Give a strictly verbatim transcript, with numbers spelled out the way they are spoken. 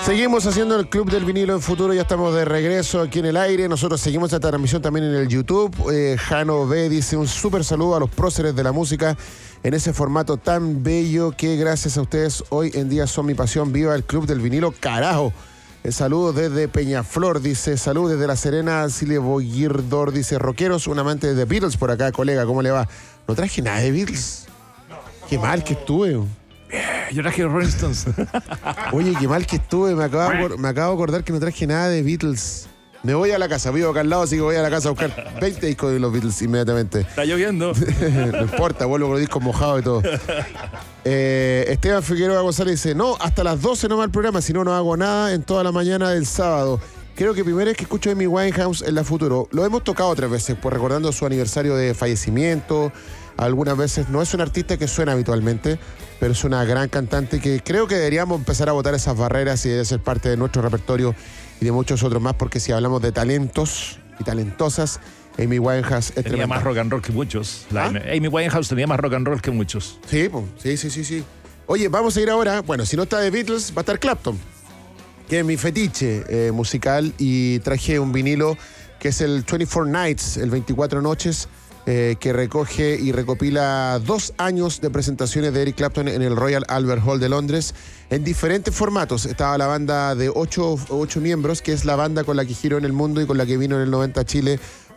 Seguimos haciendo el Club del Vinilo en Futuro, ya estamos de regreso aquí en el aire. Nosotros seguimos esta transmisión también en el YouTube. Eh, Jano B dice un súper saludo a los próceres de la música en ese formato tan bello que gracias a ustedes hoy en día son mi pasión. Viva el Club del Vinilo, carajo. Eh, saludos desde Peñaflor, dice. Saludos desde La Serena, Silvia Bogirdor, dice. Rockeros, un amante de Beatles por acá, colega, ¿cómo le va? No traje nada de Beatles. Qué mal que estuve. Yo traje Rolling Stones. Oye, qué mal que estuve. Me acabo, me acabo de acordar que no traje nada de Beatles. Me voy a la casa, vivo acá al lado, así que voy a la casa a buscar veinte discos de los Beatles inmediatamente. Está lloviendo. No importa, vuelvo con los discos mojados y todo. Eh, Esteban Figueroa González dice, no, hasta las doce no va el programa, si no, no hago nada en toda la mañana del sábado. Creo que primera vez que escucho a Amy Winehouse en la Futuro. Lo hemos tocado tres veces, pues recordando su aniversario de fallecimiento. Algunas veces no es un artista que suena habitualmente, pero es una gran cantante que creo que deberíamos empezar a botar esas barreras y debe ser parte de nuestro repertorio y de muchos otros más, porque si hablamos de talentos y talentosas, Amy Winehouse es Tenía tremenda. más rock and roll que muchos. La ¿Ah? Amy Winehouse tenía más rock and roll que muchos. Sí, pues, sí, sí, sí, sí. Oye, vamos a ir ahora, bueno, si no está de Beatles, va a estar Clapton, que es mi fetiche eh, musical, y traje un vinilo que es el veinticuatro Nights, el veinticuatro noches, Eh, que recoge y recopila dos años de presentaciones de Eric Clapton en el Royal Albert Hall de Londres en diferentes formatos. Estaba la banda de ocho, ocho miembros, que es la banda con la que giró en el mundo y con la que vino en el noventa a Chile